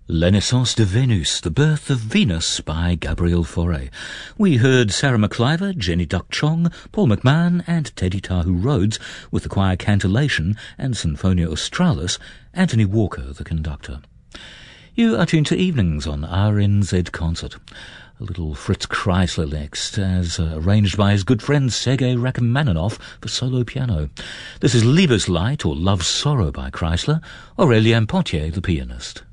La Naissance de Vénus, The Birth of Venus by Gabriel Fauré. We heard Sarah McIver, Jenny Duck Chong, Paul McMahon and Teddy Tahu Rhodes with the choir Cantillation and Sinfonia Australis, Anthony Walker the conductor. You are tuned to Evenings on RNZ Concert. A little Fritz Kreisler next, as arranged by his good friend Sergei Rachmaninoff for solo piano. This is Liebeslied or Love's Sorrow by Kreisler, Aurélien Potier the pianist.